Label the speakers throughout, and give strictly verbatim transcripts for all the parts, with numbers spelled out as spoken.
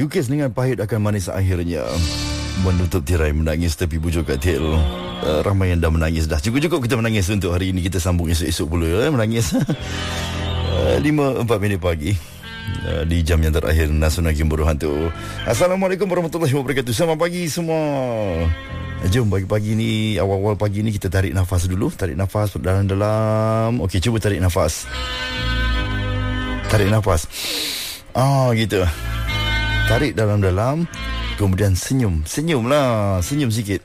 Speaker 1: Dilukis dengan pahit akan manis akhirnya. Menutup tirai menangis tepi bujur katil. uh, Ramai yang dah menangis dah. Cukup-cukup kita menangis untuk hari ini. Kita sambung esok-esok pula eh, menangis. uh, lima empat minit pagi uh, di jam yang terakhir Nasional Game Buruh Hantu. Assalamualaikum warahmatullahi wabarakatuh. Selamat pagi semua. Jom pagi-pagi ni, awal-awal pagi ni kita tarik nafas dulu. Tarik nafas dalam-dalam. Okey, cuba tarik nafas. Tarik nafas. Ah, gitu. Tarik dalam-dalam. Kemudian senyum. Senyum lah. Senyum sikit.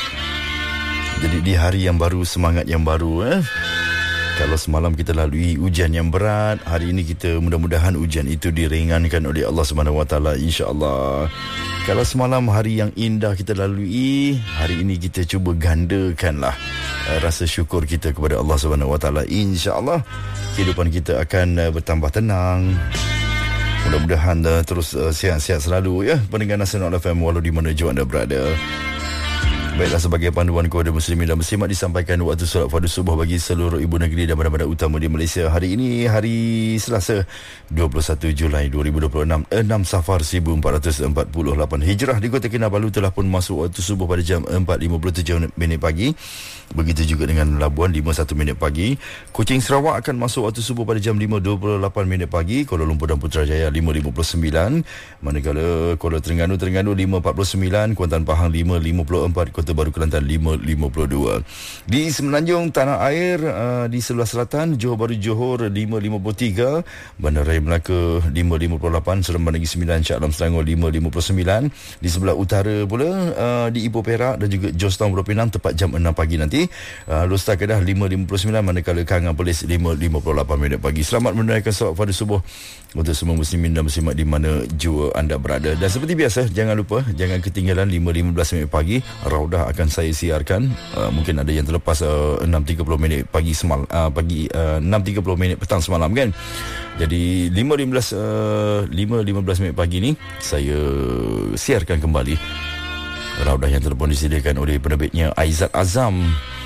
Speaker 1: Jadi di hari yang baru, semangat yang baru eh. Kalau semalam kita lalui ujian yang berat, hari ini kita mudah-mudahan ujian itu diringankan oleh Allah Subhanahu Wa Taala, insya-Allah. Kalau semalam hari yang indah kita lalui, hari ini kita cuba gandakanlah uh, rasa syukur kita kepada Allah Subhanahu Wa Taala, insya-Allah. Kehidupan kita akan uh, bertambah tenang. Mudah-mudahan uh, terus uh, sihat-sihat selalu ya, pendengar Nasional F M walau di mana jua anda berada. Baiklah, sebagai panduan kepada muslimin dan muslimat disampaikan waktu solat fardu subuh bagi seluruh ibu negeri dan bandar-bandar utama di Malaysia. Hari ini hari Selasa dua puluh satu Julai dua ribu dua puluh enam, enam Safar seribu empat ratus empat puluh lapan Hijrah. Di Kota Kinabalu telah pun masuk waktu subuh pada jam empat lima puluh tujuh minit pagi. Begitu juga dengan Labuan lima puluh satu minit pagi. Kuching Sarawak akan masuk waktu subuh pada jam lima dua puluh lapan minit pagi. Kuala Lumpur dan Putrajaya lima lima puluh sembilan. Manakala Kuala Terengganu Terengganu lima empat puluh sembilan, Kuantan Pahang lima lima puluh empat, Kota Baru Kelantan lima lima puluh dua. Di Semenanjung Tanah Air uh, di sebelah selatan Johor Bahru Johor lima lima puluh tiga, Bandaraya Melaka lima lima puluh lapan, Seremban Negeri sembilan, Shah Alam Selangor lima lima puluh sembilan. Di sebelah utara pula uh, di Ipoh Perak dan juga Georgetown Pulau Pinang tepat jam enam pagi nanti. Uh, Lostar Kedah lima lima puluh sembilan, manakala Kangan Perlis lima lima puluh lapan minit pagi. Selamat menunaikan solat fardu subuh untuk semua muslimin dan muslimat di mana jua anda berada. Dan seperti biasa, jangan lupa, jangan ketinggalan lima lima belas minit pagi. Raudah akan saya siarkan. Uh, mungkin ada yang terlepas uh, enam tiga puluh minit pagi semalam, uh, pagi uh, enam tiga puluh minit petang semalam kan. Jadi lima lima belas uh, lima lima belas minit pagi ni saya siarkan kembali Raudah yang telah pun disediakan oleh penerbitnya Aizat Azam,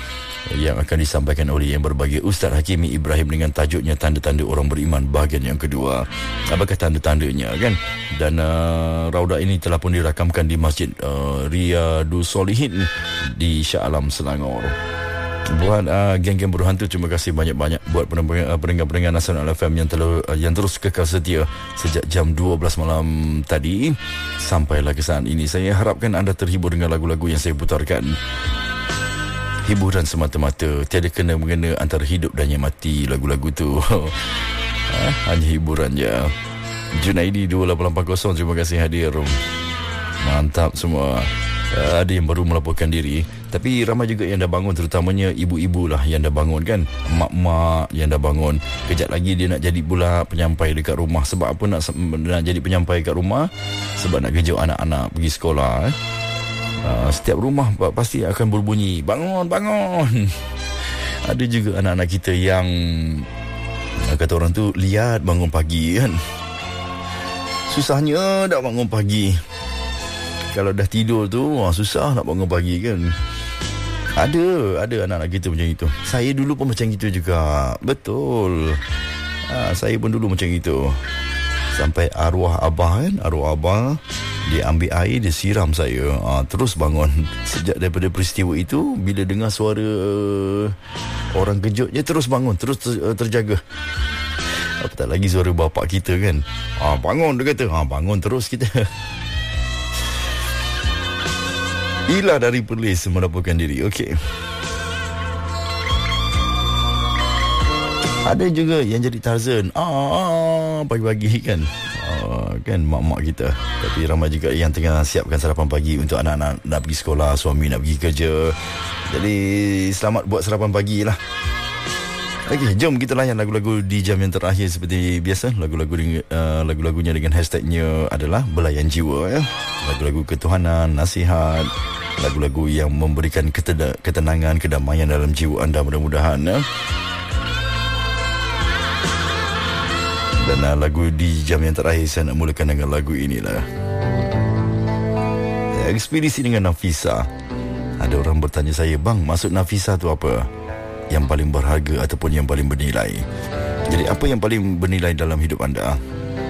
Speaker 1: yang akan disampaikan oleh yang berbahagia Ustaz Hakimi Ibrahim dengan tajuknya Tanda-Tanda Orang Beriman bahagian yang kedua. Apakah tanda-tandanya kan? Dan uh, Raudah ini telah pun dirakamkan di Masjid uh, Riyadus Solihin di Shah Alam Selangor. Buat uh, geng-geng buruh hantu, terima kasih banyak-banyak buat pendengar-pendengar Nasional F M yang, terlalu, uh, yang terus kekal setia sejak jam dua belas malam tadi sampailah ke saat ini. Saya harapkan anda terhibur dengan lagu-lagu yang saya putarkan. Hiburan semata-mata, tiada kena-mengena antara hidup dan yang mati lagu-lagu tu. ha, hanya hiburan je. Junaidi dua lapan lapan kosong, terima kasih hadir. Mantap semua. Uh, ada yang baru melaporkan diri, tapi ramai juga yang dah bangun, terutamanya ibu-ibu lah yang dah bangun kan, mak-mak yang dah bangun. Kejap lagi dia nak jadi pula penyampai dekat rumah. Sebab apa nak, nak jadi penyampai kat rumah? Sebab nak kejut anak-anak pergi sekolah eh. uh, Setiap rumah pasti akan berbunyi bangun, bangun. Ada juga anak-anak kita yang uh, kata orang tu liat bangun pagi kan. Susahnya dah bangun pagi. Kalau dah tidur tu, wah, susah nak bangun pagi kan. Ada, ada anak-anak kita macam itu. Saya dulu pun macam itu juga. Betul. Ha, saya pun dulu macam itu. Sampai arwah abah kan, arwah abah, dia ambil air, dia siram saya. Ha, terus bangun. Sejak daripada peristiwa itu, bila dengar suara uh, orang kejut, dia terus bangun, terus ter, uh, terjaga. Apatah lagi suara bapak kita kan. Ha, bangun, dia kata. Ha, bangun terus kita. Ila dari Perlis melaporkan diri. Okey. Ada juga yang jadi Tarzan. Ah, pagi-pagi kan. Ah, kan mak-mak kita. Tapi ramai juga yang tengah siapkan sarapan pagi untuk anak-anak nak pergi sekolah, suami nak pergi kerja. Jadi selamat buat sarapan pagi lah. Okey, jom kita layan lagu-lagu di jam yang terakhir seperti biasa. Lagu-lagu uh, lagu-lagunya dengan hashtagnya adalah Belayan Jiwa ya. Lagu-lagu ketuhanan, nasihat, lagu-lagu yang memberikan keteda- ketenangan, kedamaian dalam jiwa anda mudah-mudahan ya. Dan uh, lagu di jam yang terakhir saya nak mulakan dengan lagu inilah. Ekspedisi dengan Nafisa. Ada orang bertanya saya, bang, maksud Nafisa tu apa? Yang paling berharga ataupun yang paling bernilai. Jadi apa yang paling bernilai dalam hidup anda?